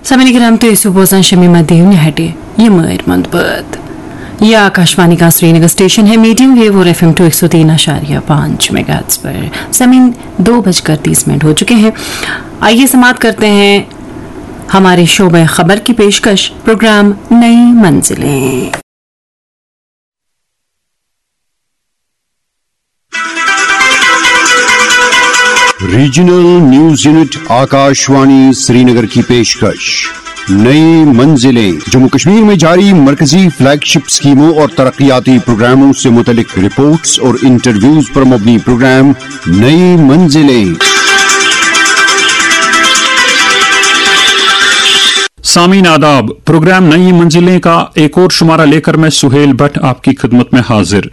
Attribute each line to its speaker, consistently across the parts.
Speaker 1: Samini Gram Tesu Bozan Shamima Devni Hati Yamir Mandbad ये आकाशवाणी का Srinagar station है medium wave और FM 103.5 मेगाहर्ट्ज पर ज़मीन 2:30 हो चुके हैं। आइए समाप्त करते हैं हमारे शोबे खबर की पेशकश प्रोग्राम नई मंजिलें।
Speaker 2: Regional news unit Akashvani Srinagar की पेशकश नई मंजिलें जम्मू कश्मीर में जारी मरकजी फ्लैगशिप स्कीमों और तरक्याती प्रोग्रामों से मुतल्लिक रिपोर्ट्स और इंटरव्यूज पर मबनी प्रोग्राम नई मंजिलें।
Speaker 3: सामीन आदाब, प्रोग्राम नई मंजिलें का एक और शुमारा लेकर मैं सुहेल भट्ट आपकी खिदमत में हाजिर।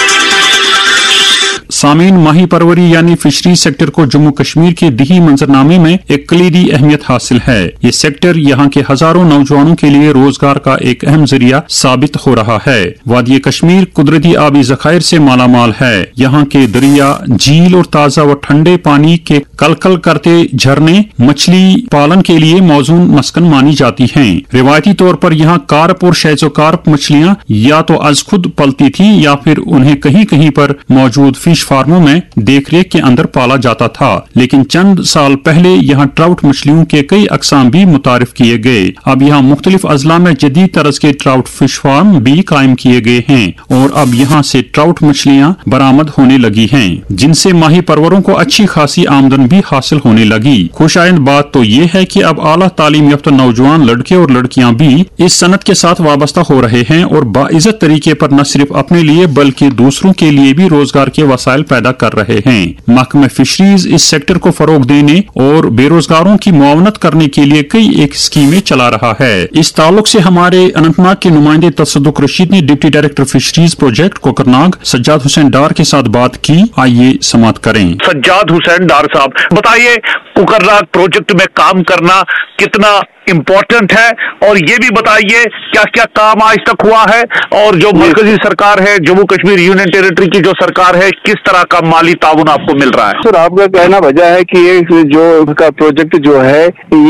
Speaker 3: सामीन, माही परवरी यानी फिशरी सेक्टर को जम्मू कश्मीर के दिही मंजरनामे में एक कलीदी अहमियत हासिल है। ये सेक्टर यहाँ के हजारों नौजवानों के लिए रोजगार का एक अहम जरिया साबित हो रहा है। वादी कश्मीर कुदरती आबी जखायर से मालामाल है। यहाँ के दरिया, झील और ताजा व ठंडे पानी के कलकल करते झरने मछली पालन के लिए मौजूद मस्कन मानी जाती हैं। रिवायती तौर पर यहाँ कार्प और शैजोकार्प मछलियाँ या तो आज खुद पलती थी या फिर उन्हें कहीं कहीं पर मौजूद फिश फार्मों में देखरेख के अंदर पाला जाता था। लेकिन चंद साल पहले यहाँ ट्राउट मछलियों के कई अकसाम भी मुतारिफ किए गए। अब यहाँ मुख्तलिफ अजला में जदीद तरज के ट्राउट फिश फार्म भी कायम किए गए हैं और अब यहाँ से ट्राउट मछलियाँ बरामद होने लगी हैं, जिनसे माही परवरों को अच्छी खासी आमदन भी हासिल होने लगी। खुशाइंद बात तो ये है कि अब आला तालीम याफ्ता नौजवान लड़के और लड़कियाँ भी इस सनत के साथ वाबस्ता हो रहे हैं और बाइज्जत तरीके पर न सिर्फ अपने लिए बल्कि दूसरों के लिए भी रोजगार के वसाइल पैदा कर रहे हैं। महकमा फिशरीज इस सेक्टर को फरोग देने और बेरोजगारों की मुआवनत करने के लिए कई एक स्कीमें चला रहा है। इस ताल्लुक से हमारे अनंतनाग के नुमाइंदे तसद्दुक रशीद ने deputy director fisheries project Kokernag Sajjad Hussain डार के साथ बात की। आइए समाप्त करें।
Speaker 4: सज्जाद हुसैन डार साहब, बताइए कोकरनाग प्रोजेक्ट में काम करना कितना इम्पोर्टेंट है और ये भी बताइए क्या क्या काम आज तक हुआ है और जो मरकजी सरकार है, जम्मू कश्मीर यूनियन टेरिटरी की जो सरकार है, किस तरह का माली ताउन आपको मिल रहा है?
Speaker 5: सर, आपका कहना वजह है कि ये जो का प्रोजेक्ट जो है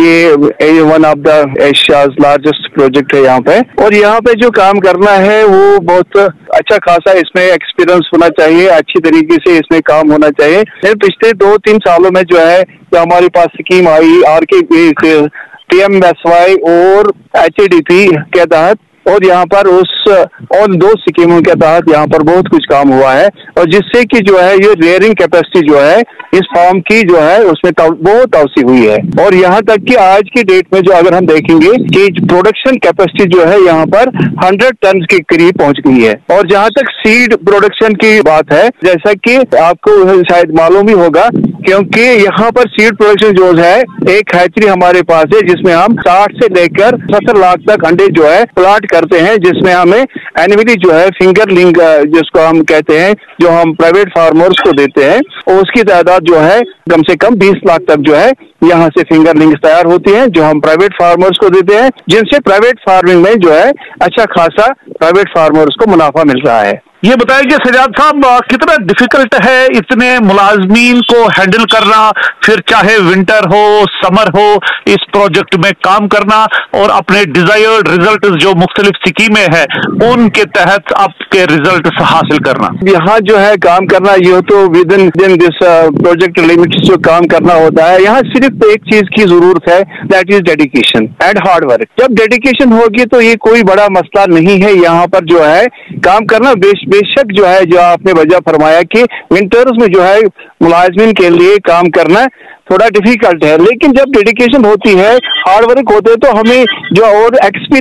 Speaker 5: ये one of the Asia's largest project है यहाँ पे, और यहाँ पे जो काम करना है वो बहुत अच्छा खासा इसमें एक्सपीरियंस होना चाहिए, अच्छी तरीके से इसमें काम होना चाहिए। पिछले 2-3 सालों में जो है जो हमारे पास स्कीम आई RKP PMSY और HADP के तहत, और यहाँ पर और 2 स्कीमों के तहत यहाँ पर बहुत कुछ काम हुआ है, और जिससे कि जो है ये रेयरिंग कैपेसिटी जो है इस फार्म की जो है उसमें बहुत तवसी हुई है। और यहाँ तक कि आज की डेट में जो अगर हम देखेंगे कि प्रोडक्शन कैपेसिटी जो है यहाँ पर 100 टन के करीब पहुंच गई है। और जहाँ तक सीड प्रोडक्शन की बात है, जैसा कि आपको शायद मालूम ही होगा, क्योंकि यहाँ पर सीड प्रोडक्शन जो है एक हैचरी हमारे पास है जिसमें हम 60 से लेकर 70 लाख तक अंडे जो है प्लाट करते हैं, जिसमें हमें एनुअली जो है फिंगरलिंग जिसको हम कहते हैं, जो हम प्राइवेट फार्मर्स को देते हैं, और उसकी तादाद जो है कम से कम 20 लाख तक जो है यहाँ से फिंगरलिंग्स तैयार होती हैं, जो हम प्राइवेट फार्मर्स को देते हैं, जिनसे प्राइवेट फार्मिंग में जो है अच्छा खासा प्राइवेट फार्मर्स को मुनाफा मिल रहा है।
Speaker 4: ये बताइए सजाद साहब, कितना डिफिकल्ट है इतने मुलाजमीन को हैंडल करना, फिर चाहे विंटर हो समर हो, इस प्रोजेक्ट में काम करना और अपने डिजायर्ड रिजल्ट जो मुख्तलिफ स्कीमें हैं उनके तहत आपके रिजल्ट हासिल करना?
Speaker 5: यहाँ जो है काम करना ये तो with in this project limits जो काम करना होता है, यहाँ सिर्फ एक चीज की जरूरत है, that is dedication and hard work. जब डेडिकेशन होगी तो ये कोई बड़ा मसला नहीं है यहाँ पर जो है काम करना। बेशक जो है जो आपने वजह फरमाया कि विंटर्स में जो है मुलाजमीन के लिए काम करना थोड़ा डिफिकल्ट है, लेकिन जब डेडिकेशन होती है, हार्ड वर्क होते हैं, तो हमें जो और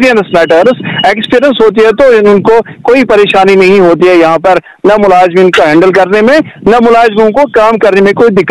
Speaker 5: एक्सपीरियंस होती है तो उनको कोई परेशानी नहीं होती है यहाँ पर, न मुलाजमीन का हैंडल करने में, न मुलाजमों को काम करने में कोई दिक्कत